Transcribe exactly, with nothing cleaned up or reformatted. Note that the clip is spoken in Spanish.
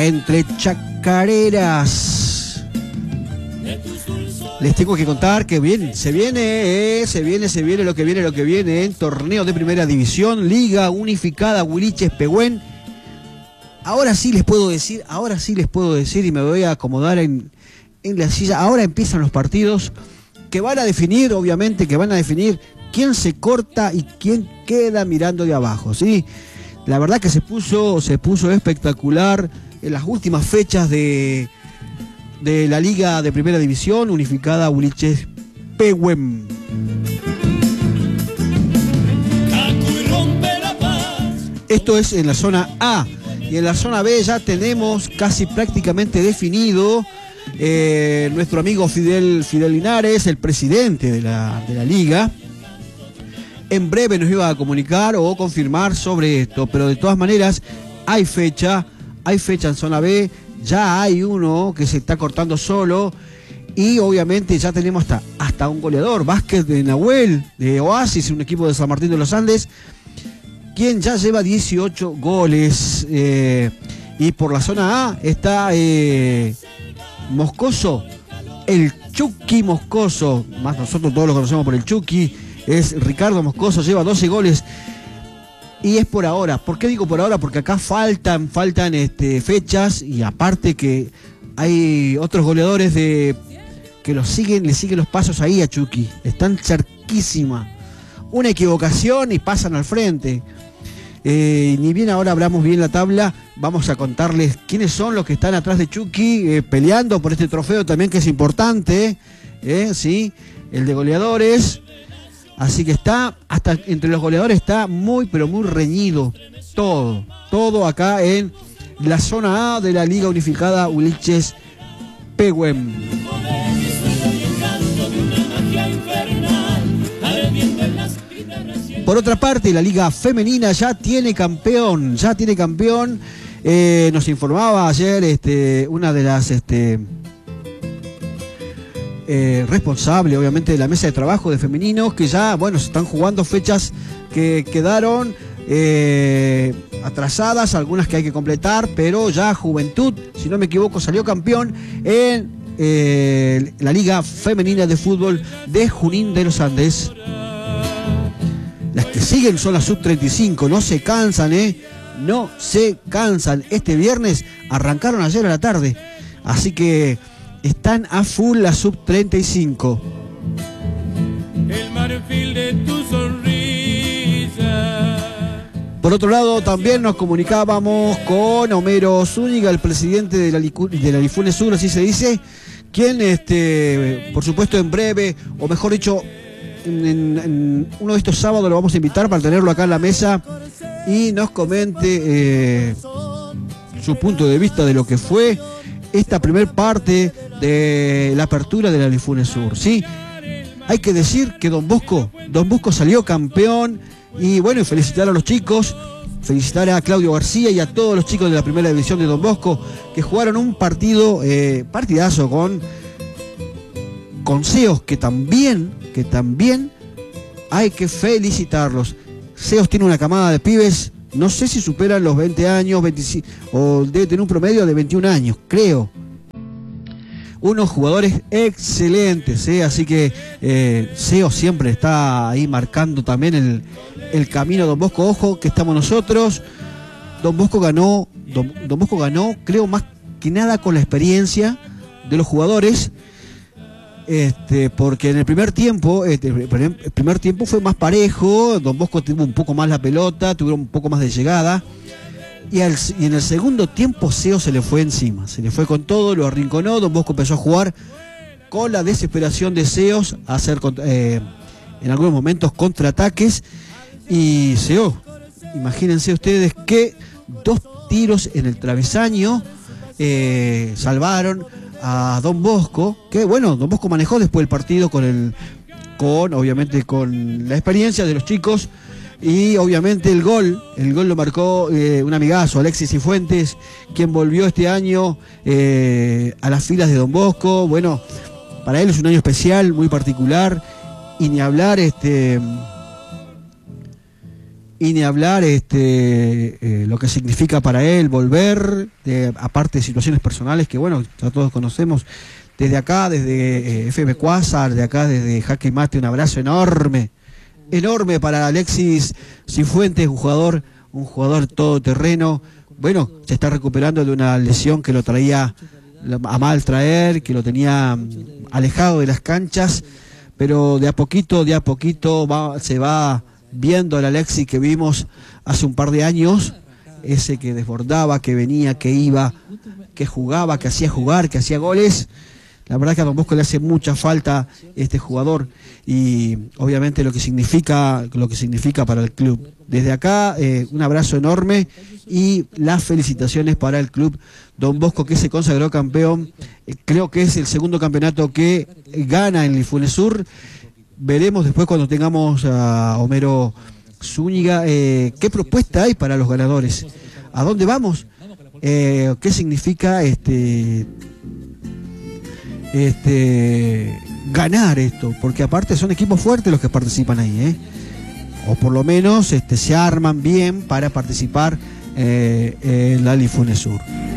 entre chacareras. Les tengo que contar que bien, se viene, eh, se viene, se viene lo que viene, lo que viene en torneo de primera división, Liga Unificada Huiliches Pehuen. Ahora sí les puedo decir, ahora sí les puedo decir y me voy a acomodar en, en la silla. Ahora empiezan los partidos que van a definir, obviamente, que van a definir quién se corta y quién queda mirando de abajo, ¿sí? La verdad que se puso, se puso espectacular en las últimas fechas de, de la Liga de Primera División Unificada Huiliches Pehuen. Esto es en la zona A. Y en la zona B ya tenemos casi prácticamente definido eh, nuestro amigo Fidel, Fidel Linares, el presidente de la, de la liga. En breve nos iba a comunicar o confirmar sobre esto, pero de todas maneras hay fecha, hay fecha en zona B, ya hay uno que se está cortando solo y obviamente ya tenemos hasta, hasta un goleador, Vázquez de Nahuel, de Oasis, un equipo de San Martín de los Andes, quien ya lleva dieciocho goles. Eh, y por la zona A está eh, Moscoso, el Chucky Moscoso, más nosotros todos lo conocemos por el Chucky, es Ricardo Moscoso, lleva doce goles. Y es por ahora. ¿Por qué digo por ahora? Porque acá faltan, faltan este, fechas y aparte que hay otros goleadores de que los siguen, le siguen los pasos ahí a Chucky. Están cerquísima. Una equivocación y pasan al frente. Eh, ni bien ahora hablamos bien la tabla, vamos a contarles quiénes son los que están atrás de Chucky eh, peleando por este trofeo también, que es importante, eh, ¿sí? El de goleadores. Así que está, hasta entre los goleadores está muy, pero muy reñido todo, todo acá en la zona A de la Liga Unificada Huiliches Pehuen. Por otra parte, la Liga Femenina ya tiene campeón, ya tiene campeón. Eh, nos informaba ayer este, una de las este, eh, responsables, obviamente, de la mesa de trabajo de femeninos, que ya, bueno, se están jugando fechas que quedaron eh, atrasadas, algunas que hay que completar, pero ya Juventud, si no me equivoco, salió campeón en eh, la Liga Femenina de Fútbol de Junín de los Andes. Las que siguen son las sub treinta y cinco, no se cansan, ¿eh? No se cansan. Este viernes arrancaron ayer a la tarde, así que están a full las sub treinta y cinco. El marfil de tu sonrisa. Por otro lado, también nos comunicábamos con Homero Zúñiga, el presidente de la, de la Lifune Sur, así se dice, quien, este, por supuesto, en breve, o mejor dicho, En, en uno de estos sábados lo vamos a invitar para tenerlo acá en la mesa y nos comente eh, su punto de vista de lo que fue esta primer parte de la apertura de la Lifune Sur, ¿sí? Hay que decir que Don Bosco, Don Bosco salió campeón y bueno, y felicitar a los chicos, felicitar a Claudio García y a todos los chicos de la primera división de Don Bosco que jugaron un partido, eh, partidazo con con Seos, que también, que también hay que felicitarlos. Seos tiene una camada de pibes, no sé si superan los veinte años, veinticinco, o debe tener un promedio de veintiún años, creo. Unos jugadores excelentes, ¿eh? Así que eh, Seos siempre está ahí marcando también el, el camino. Don Bosco, ojo, que estamos nosotros. Don Bosco ganó, Don, Don Bosco ganó, creo, más que nada con la experiencia de los jugadores. Este, porque en el primer tiempo, este, el primer tiempo fue más parejo, Don Bosco tuvo un poco más la pelota, tuvieron un poco más de llegada, y, al, y en el segundo tiempo Seo se le fue encima, se le fue con todo, lo arrinconó. Don Bosco empezó a jugar con la desesperación de Seos, a hacer eh, en algunos momentos contraataques, y Seo, imagínense ustedes que dos tiros en el travesaño eh, salvaron a Don Bosco, que bueno, Don Bosco manejó después el partido con el, con obviamente con la experiencia de los chicos, y obviamente el gol, el gol lo marcó eh, un amigazo, Alexis Cifuentes, quien volvió este año eh, a las filas de Don Bosco. Bueno, para él es un año especial, muy particular, y ni hablar este y ni hablar este eh, lo que significa para él volver, de, aparte de situaciones personales que bueno, ya todos conocemos. Desde acá, desde eh, F M Quasar, de acá desde Jaque Mate, un abrazo enorme, enorme para Alexis Cifuentes, un jugador, un jugador todoterreno. Bueno, se está recuperando de una lesión que lo traía a mal traer, que lo tenía alejado de las canchas, pero de a poquito, de a poquito va, se va viendo el Alexis que vimos hace un par de años, ese que desbordaba, que venía, que iba, que jugaba, que hacía jugar, que hacía goles. La verdad que a Don Bosco le hace mucha falta este jugador y obviamente lo que significa, lo que significa para el club. Desde acá, eh, un abrazo enorme y las felicitaciones para el club Don Bosco, que se consagró campeón. Eh, creo que es el segundo campeonato que gana en el Funesur. Veremos después cuando tengamos a Homero Zúñiga eh, qué propuesta hay para los ganadores. ¿A dónde vamos? Eh, ¿Qué significa este... Este, ganar esto? Porque aparte son equipos fuertes los que participan ahí, ¿eh? O por lo menos este, se arman bien para participar eh, en la Lifunesur.